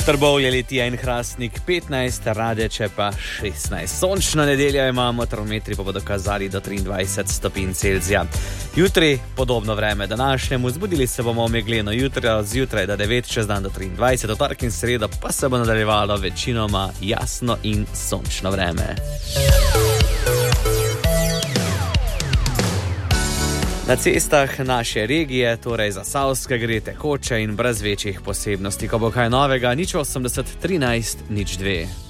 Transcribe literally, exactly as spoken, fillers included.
Trbovlje, Litija in Hrastnik petnajst, Radeče pa šestnajst. Sončno nedeljo imamo, termometri pa bodo kazali do triindvajset stopinj Celzija. Jutri podobno vreme današnjemu, zbudili se bomo megleno jutro, zjutraj do devet, čez dan do triindvajset, v torek in sredo pa se bo nadaljevalo večinoma jasno in sončno vreme. Na cestah naše regije, torej Zasavske, gre tekoče in brez večjih posebnosti. Ko bo kaj novega, nič osemdeset trinajst nič dve.